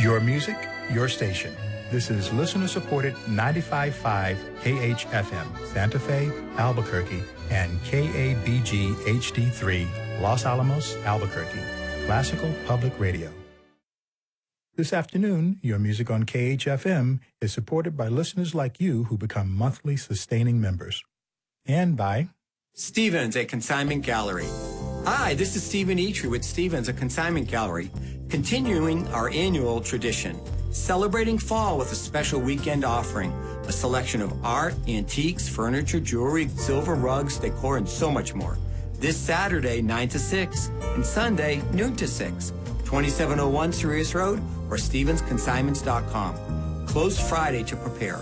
Your music, your station. This is listener-supported 95.5 KHFM, Santa Fe, Albuquerque, and KABG HD3, Los Alamos, Albuquerque. Classical Public Radio. This afternoon, your music on KHFM is supported by listeners like you who become monthly sustaining members. And by Stevens, a consignment gallery. Hi, this is Stephen Eitry with Stevens, a consignment gallery, continuing our annual tradition, celebrating fall with a special weekend offering, a selection of art, antiques, furniture, jewelry, silver rugs, decor, and so much more. This Saturday, 9 to 6, and Sunday, noon to 6, 2701 Sirius Road or StevensConsignments.com. Closed Friday to prepare.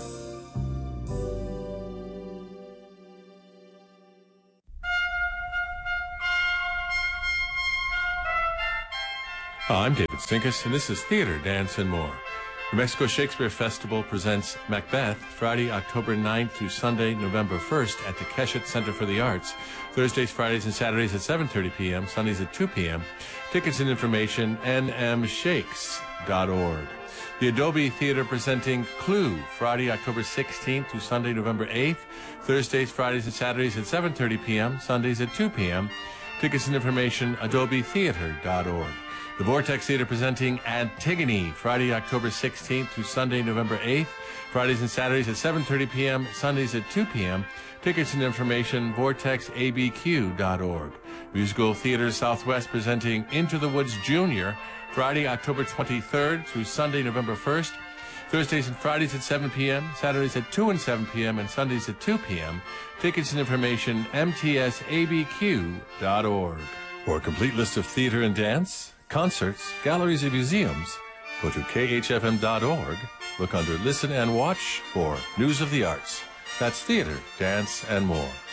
I'm David Sinkus, and this is Theater, Dance, and More. New Mexico Shakespeare Festival presents Macbeth Friday, October 9th through Sunday, November 1st at the Keshet Center for the Arts. Thursdays, Fridays, and Saturdays at 7:30 p.m., Sundays at 2 p.m. Tickets and information, nmshakes.org. The Adobe Theater presenting Clue Friday, October 16th through Sunday, November 8th. Thursdays, Fridays, and Saturdays at 7:30 p.m., Sundays at 2 p.m. Tickets and information, adobetheater.org. The Vortex Theater presenting Antigone, Friday, October 16th through Sunday, November 8th. Fridays and Saturdays at 7:30 p.m., Sundays at 2 p.m. Tickets and information, vortexabq.org. Musical Theater Southwest presenting Into the Woods Jr., Friday, October 23rd through Sunday, November 1st. Thursdays and Fridays at 7 p.m., Saturdays at 2 and 7 p.m., and Sundays at 2 p.m. Tickets and information, mtsabq.org. For a complete list of theater and dance, concerts, galleries, and museums, go to khfm.org, look under Listen and Watch for News of the Arts. That's theater, dance, and more.